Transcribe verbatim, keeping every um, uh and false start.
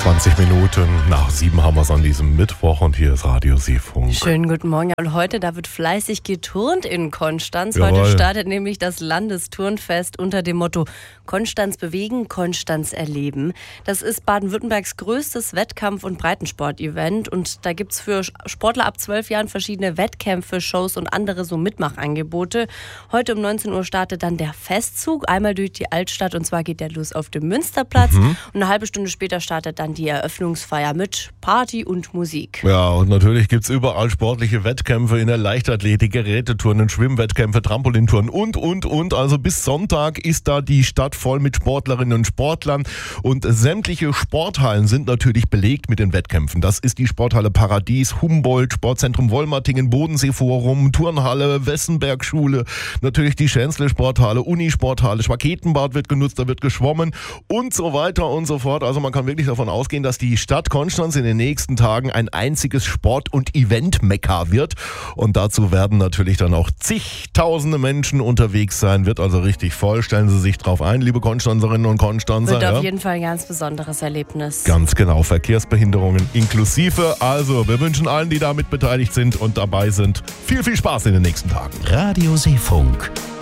zwanzig Minuten nach sieben haben wir es an diesem Mittwoch und hier ist Radio Seefunk. Schönen guten Morgen. Und heute, da wird fleißig geturnt in Konstanz. Jawohl. Heute startet nämlich das Landesturnfest unter dem Motto Konstanz bewegen, Konstanz erleben. Das ist Baden-Württembergs größtes Wettkampf- und Breitensport-Event. Und da gibt es für Sportler ab zwölf Jahren verschiedene Wettkämpfe, Shows und andere so Mitmachangebote. Heute um neunzehn Uhr startet dann der Festzug, einmal durch die Altstadt. Und zwar geht der los auf dem Münsterplatz. Mhm. Und eine halbe Stunde später startet dann die Eröffnungsfeier mit Party und Musik. Ja, und natürlich gibt es überall sportliche Wettkämpfe in der Leichtathletik, Geräteturnen, Schwimmwettkämpfe, Trampolintouren und, und, und. Also bis Sonntag ist da die Stadt voll mit Sportlerinnen und Sportlern. Und sämtliche Sporthallen sind natürlich belegt mit den Wettkämpfen. Das ist die Sporthalle Paradies, Humboldt, Sportzentrum Wollmattingen, Bodenseeforum, Turnhalle, Wessenberg-Schule, natürlich die Schänzle-Sporthalle, Unisporthalle, Schwaketenbad wird genutzt, da wird geschwommen und so weiter und so fort. Also man kann wirklich davon ausgehen, dass die Stadt Konstanz in den nächsten Tagen ein einziges Sport- und Event-Mekka wird. Und dazu werden natürlich dann auch zigtausende Menschen unterwegs sein. Wird also richtig voll. Stellen Sie sich drauf ein, liebe Konstanzerinnen und Konstanzer. Wird auf ja? jeden Fall ein ganz besonderes Erlebnis. Ganz genau. Verkehrsbehinderungen inklusive. Also wir wünschen allen, die damit beteiligt sind und dabei sind, viel, viel Spaß in den nächsten Tagen. Radio Seefunk.